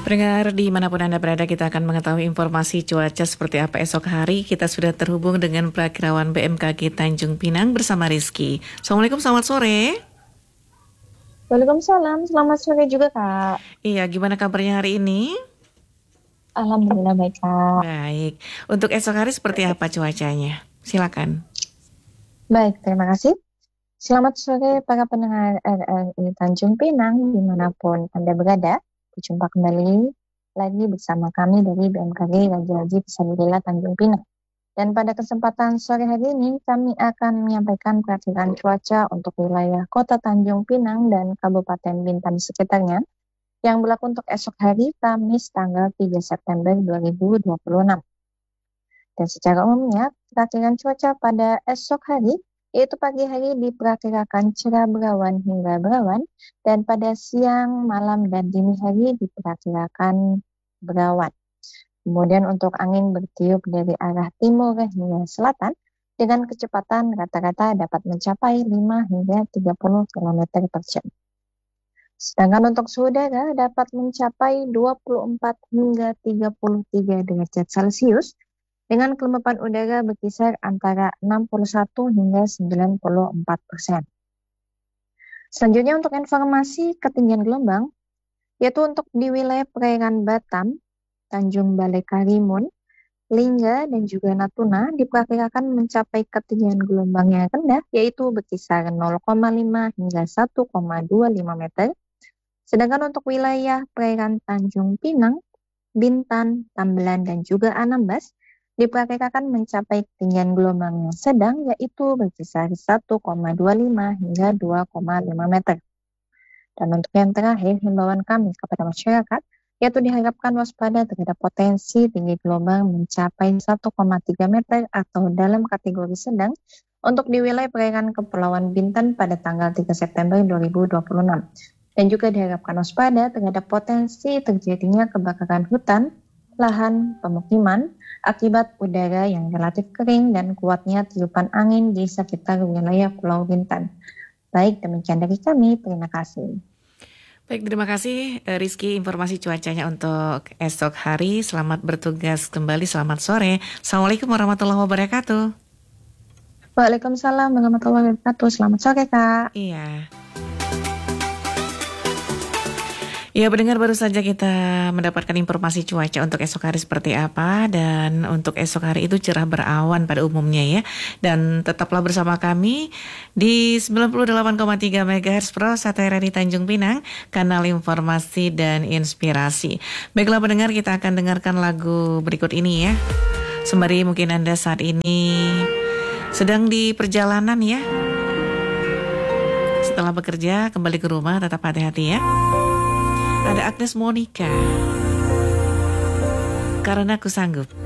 Pendengar dimanapun Anda berada, kita akan mengetahui informasi cuaca seperti apa esok hari. Kita sudah terhubung dengan Prakirawan BMKG Tanjung Pinang bersama Rizky. Assalamualaikum, selamat sore. Waalaikumsalam, selamat sore juga Kak. Iya, gimana kabarnya hari ini? Alhamdulillah baik Kak. Baik. Untuk esok hari seperti apa cuacanya? Silakan. Baik, terima kasih. Selamat sore para pendengar RRI Tanjung Pinang dimanapun Anda berada. Berjumpa kembali lagi bersama kami dari BMKG Raja Haji Fisabilillah Tanjung Pinang. Dan pada kesempatan sore hari ini kami akan menyampaikan perakiraan cuaca untuk wilayah Kota Tanjung Pinang dan Kabupaten Bintan sekitarnya yang berlaku untuk esok hari Kamis tanggal 3 September 2026. Dan secara umumnya, perakiraan cuaca pada esok hari, yaitu pagi hari diperkirakan cerah berawan hingga berawan, dan pada siang, malam, dan dini hari diperkirakan berawan. Kemudian untuk angin bertiup dari arah timur hingga selatan, dengan kecepatan rata-rata dapat mencapai 5 hingga 30 km per jam. Sedangkan untuk suhu udara dapat mencapai 24 hingga 33 derajat Celcius, dengan kelembapan udara berkisar antara 61 hingga 94%. Selanjutnya untuk informasi ketinggian gelombang, yaitu untuk di wilayah perairan Batam, Tanjung Balai Karimun, Lingga, dan juga Natuna diperkirakan mencapai ketinggian gelombang yang rendah, yaitu berkisar 0,5 hingga 1,25 meter. Sedangkan untuk wilayah perairan Tanjung Pinang, Bintan, Tambelan, dan juga Anambas diperkirakan mencapai ketinggian gelombang yang sedang, yaitu berkisar 1,25 hingga 2,5 meter. Dan untuk yang terakhir, himbauan kami kepada masyarakat, yaitu diharapkan waspada terhadap potensi tinggi gelombang mencapai 1,3 meter atau dalam kategori sedang untuk di wilayah perairan Kepulauan Bintan pada tanggal 3 September 2026. Dan juga diharapkan waspada terhadap potensi terjadinya kebakaran hutan, lahan, pemukiman, akibat udara yang relatif kering dan kuatnya tiupan angin di sekitar wilayah Pulau Bintan. Baik, demikian dari kami. Terima kasih. Baik, terima kasih Rizky informasi cuacanya untuk esok hari. Selamat bertugas kembali, selamat sore. Assalamualaikum warahmatullahi wabarakatuh. Waalaikumsalam warahmatullahi wabarakatuh. Selamat sore Kak. Iya. Ya, pendengar, baru saja kita mendapatkan informasi cuaca untuk esok hari seperti apa. Dan untuk esok hari itu cerah berawan pada umumnya ya. Dan tetaplah bersama kami di 98,3 MHz Pro Satera di Tanjung Pinang, kanal informasi dan inspirasi. Baiklah pendengar, kita akan dengarkan lagu berikut ini ya. Sembari mungkin Anda saat ini sedang di perjalanan ya. Setelah bekerja kembali ke rumah, tetap hati-hati ya. Ada Agnes Monica, Karena Aku Sanggup.